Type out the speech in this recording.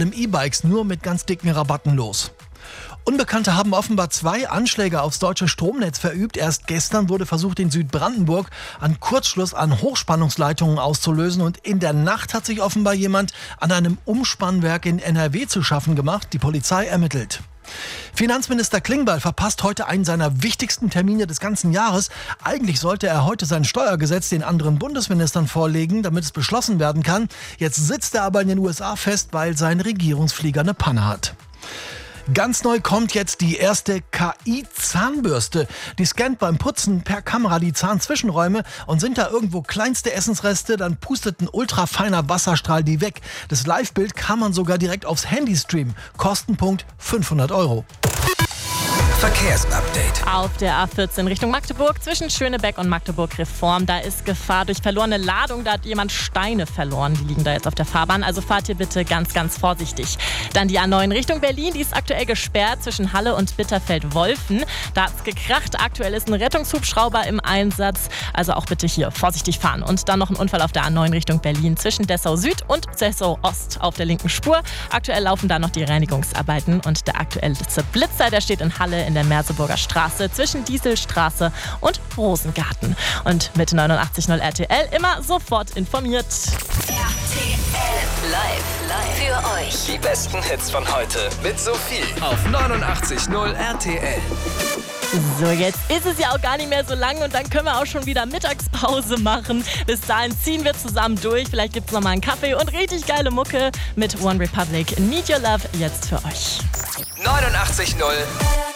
allem E-Bikes, nur mit ganz dicken Rabatten los. Unbekannte haben offenbar 2 Anschläge aufs deutsche Stromnetz verübt. Erst gestern wurde versucht, in Südbrandenburg einen Kurzschluss an Hochspannungsleitungen auszulösen. Und in der Nacht hat sich offenbar jemand an einem Umspannwerk in NRW zu schaffen gemacht. Die Polizei ermittelt. Finanzminister Klingbeil verpasst heute einen seiner wichtigsten Termine des ganzen Jahres. Eigentlich sollte er heute sein Steuergesetz den anderen Bundesministern vorlegen, damit es beschlossen werden kann. Jetzt sitzt er aber in den USA fest, weil sein Regierungsflieger eine Panne hat. Ganz neu kommt jetzt die erste KI-Zahnbürste. Die scannt beim Putzen per Kamera die Zahnzwischenräume und sind da irgendwo kleinste Essensreste, dann pustet ein ultrafeiner Wasserstrahl die weg. Das Live-Bild kann man sogar direkt aufs Handy streamen. Kostenpunkt 500 €. Verkehrsupdate. Auf der A14 Richtung Magdeburg zwischen Schönebeck und Magdeburg Reform. Da ist Gefahr durch verlorene Ladung. Da hat jemand Steine verloren. Die liegen da jetzt auf der Fahrbahn. Also fahrt ihr bitte ganz, ganz vorsichtig. Dann die A9 Richtung Berlin. Die ist aktuell gesperrt zwischen Halle und Bitterfeld-Wolfen. Da hat es gekracht. Aktuell ist ein Rettungshubschrauber im Einsatz. Also auch bitte hier vorsichtig fahren. Und dann noch ein Unfall auf der A9 Richtung Berlin zwischen Dessau Süd und Dessau Ost auf der linken Spur. Aktuell laufen da noch die Reinigungsarbeiten. Und der aktuellste Blitzer, der steht in Halle in der Merseburger Straße zwischen Dieselstraße und Rosengarten. Und mit 89.0 RTL immer sofort informiert. RTL live für euch. Die besten Hits von heute mit Sophie auf 89.0 RTL. So, jetzt ist es ja auch gar nicht mehr so lang und dann können wir auch schon wieder Mittagspause machen. Bis dahin ziehen wir zusammen durch. Vielleicht gibt es nochmal einen Kaffee und richtig geile Mucke mit One Republic. Need Your Love jetzt für euch. 89.0